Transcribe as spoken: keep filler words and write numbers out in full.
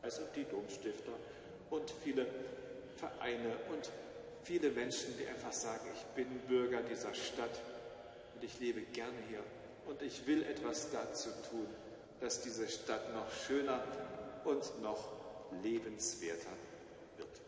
also die Domstifter und viele Vereine und viele Menschen, die einfach sagen, ich bin Bürger dieser Stadt und ich lebe gerne hier und ich will etwas dazu tun, dass diese Stadt noch schöner und noch lebenswerter wird.